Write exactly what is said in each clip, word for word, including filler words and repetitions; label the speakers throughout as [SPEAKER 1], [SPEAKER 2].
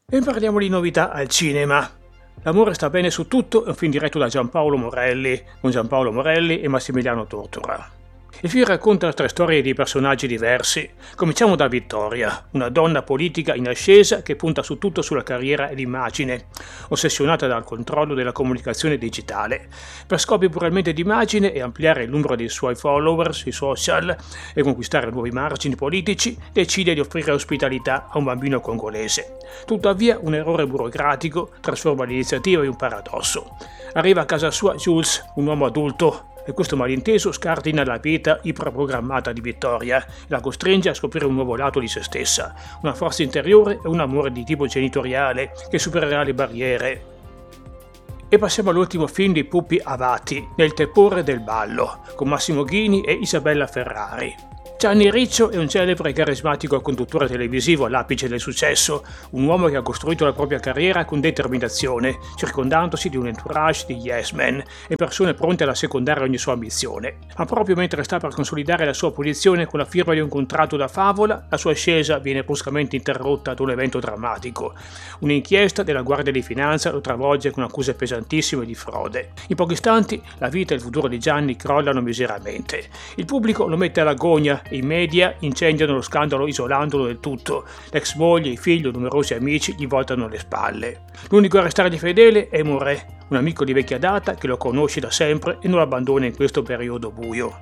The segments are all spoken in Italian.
[SPEAKER 1] E parliamo di novità al cinema. L'amore sta bene su tutto è un film diretto da Giampaolo Morelli, con Giampaolo Morelli e Massimiliano Tortora. Il film racconta tre storie di personaggi diversi. Cominciamo da Vittoria, una donna politica in ascesa che punta su tutto sulla carriera e l'immagine, ossessionata dal controllo della comunicazione digitale. Per scopi puramente di immagine e ampliare il numero dei suoi followers sui social e conquistare nuovi margini politici, decide di offrire ospitalità a un bambino congolese. Tuttavia, un errore burocratico trasforma l'iniziativa in un paradosso. Arriva a casa sua Jules, un uomo adulto, e questo malinteso scardina la vita iperprogrammata di Vittoria e la costringe a scoprire un nuovo lato di se stessa, una forza interiore e un amore di tipo genitoriale che supererà le barriere. E passiamo all'ultimo film di Pupi Avati, Nel tepore del ballo, con Massimo Ghini e Isabella Ferrari. Gianni Riccio è un celebre e carismatico conduttore televisivo all'apice del successo, un uomo che ha costruito la propria carriera con determinazione, circondandosi di un entourage di yes men e persone pronte ad assecondare ogni sua ambizione. Ma proprio mentre sta per consolidare la sua posizione con la firma di un contratto da favola, la sua ascesa viene bruscamente interrotta da un evento drammatico. Un'inchiesta della Guardia di Finanza lo travolge con accuse pesantissime di frode. In pochi istanti la vita e il futuro di Gianni crollano miseramente. Il pubblico lo mette all'agonia. I media incendiano lo scandalo isolandolo del tutto. L'ex moglie, i figli e numerosi amici gli voltano le spalle. L'unico a restare di fedele è Morè, un amico di vecchia data che lo conosce da sempre e non lo abbandona in questo periodo buio.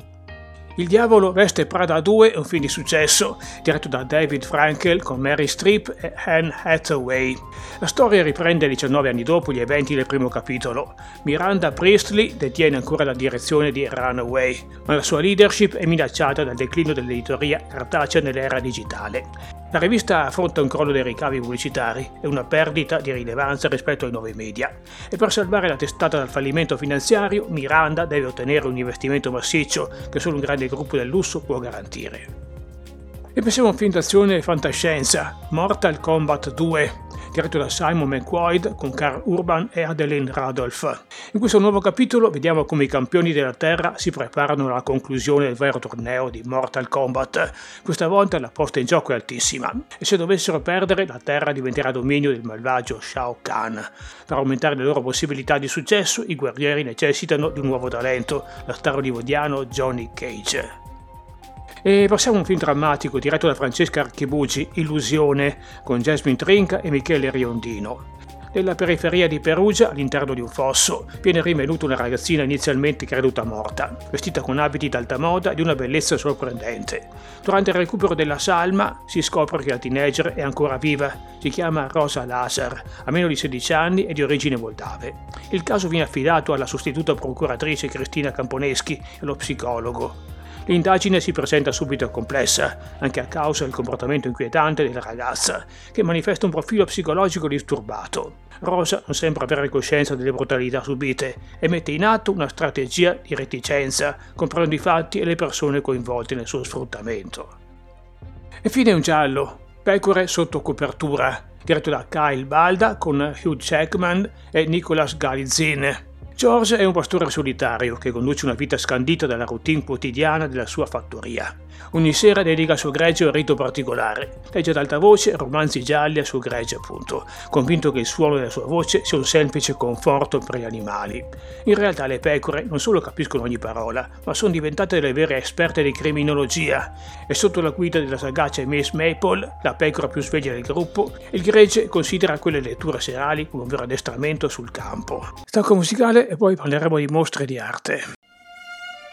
[SPEAKER 1] Il diavolo veste Prada due è un film di successo, diretto da David Frankel con Mary Streep e Anne Hathaway. La storia riprende diciannove anni dopo gli eventi del primo capitolo. Miranda Priestley detiene ancora la direzione di Runaway, ma la sua leadership è minacciata dal declino dell'editoria cartacea nell'era digitale. La rivista affronta un crollo dei ricavi pubblicitari e una perdita di rilevanza rispetto ai nuovi media. E per salvare la testata dal fallimento finanziario, Miranda deve ottenere un investimento massiccio che solo un grande gruppo del lusso può garantire. E pensiamo a un film d'azione e fantascienza, Mortal Kombat due, diretto da Simon McQuoid con Karl Urban e Adeline Randolph. In questo nuovo capitolo vediamo come i campioni della Terra si preparano alla conclusione del vero torneo di Mortal Kombat. Questa volta la posta in gioco è altissima e se dovessero perdere la Terra diventerà dominio del malvagio Shao Kahn. Per aumentare le loro possibilità di successo i guerrieri necessitano di un nuovo talento, lo star hollywoodiano Johnny Cage. E passiamo a un film drammatico diretto da Francesca Archibugi, Illusione, con Jasmine Trinca e Michele Riondino. Nella periferia di Perugia, all'interno di un fosso, viene rinvenuta una ragazzina inizialmente creduta morta, vestita con abiti d'alta moda e di una bellezza sorprendente. Durante il recupero della salma si scopre che la teenager è ancora viva, si chiama Rosa Lazar, ha meno di sedici anni e di origini moldave. Il caso viene affidato alla sostituta procuratrice Cristina Camponeschi e allo psicologo. L'indagine si presenta subito complessa, anche a causa del comportamento inquietante della ragazza, che manifesta un profilo psicologico disturbato. Rosa non sembra avere coscienza delle brutalità subite e mette in atto una strategia di reticenza, comprando i fatti e le persone coinvolte nel suo sfruttamento. E fine un giallo, Pecore sotto copertura, diretto da Kyle Balda con Hugh Jackman e Nicolas Galizin. George è un pastore solitario che conduce una vita scandita dalla routine quotidiana della sua fattoria. Ogni sera dedica al suo gregge un rito particolare. Legge ad alta voce romanzi gialli al suo gregge, appunto, convinto che il suono della sua voce sia un semplice conforto per gli animali. In realtà le pecore non solo capiscono ogni parola, ma sono diventate delle vere esperte di criminologia. E sotto la guida della sagace Miss Maple, la pecora più sveglia del gruppo, il gregge considera quelle letture serali come un vero addestramento sul campo. Stacco musicale e poi parleremo di mostre di arte.